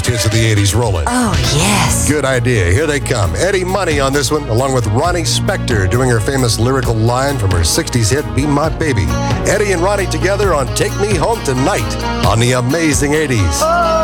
greatest hits of the 80s rolling. Oh, yes. Good idea. Here they come. Eddie Money on this one, along with Ronnie Spector doing her famous lyrical line from her 60s hit, Be My Baby. Eddie and Ronnie together on Take Me Home Tonight on the amazing 80s.